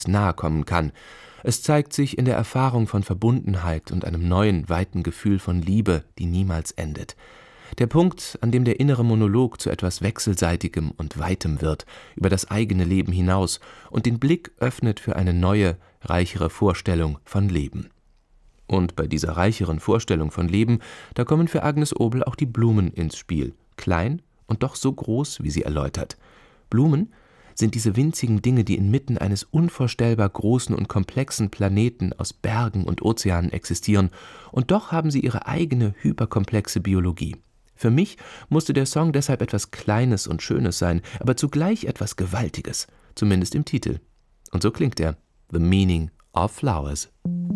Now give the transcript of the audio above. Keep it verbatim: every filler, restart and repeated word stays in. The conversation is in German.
nahe kommen kann. Es zeigt sich in der Erfahrung von Verbundenheit und einem neuen, weiten Gefühl von Liebe, die niemals endet. Der Punkt, an dem der innere Monolog zu etwas Wechselseitigem und Weitem wird, über das eigene Leben hinaus und den Blick öffnet für eine neue, reichere Vorstellung von Leben. Und bei dieser reicheren Vorstellung von Leben, da kommen für Agnes Obel auch die Blumen ins Spiel, klein und doch so groß, wie sie erläutert. Blumen sind diese winzigen Dinge, die inmitten eines unvorstellbar großen und komplexen Planeten aus Bergen und Ozeanen existieren, und doch haben sie ihre eigene hyperkomplexe Biologie. Für mich musste der Song deshalb etwas Kleines und Schönes sein, aber zugleich etwas Gewaltiges, zumindest im Titel. Und so klingt er: The Meaning of Flowers.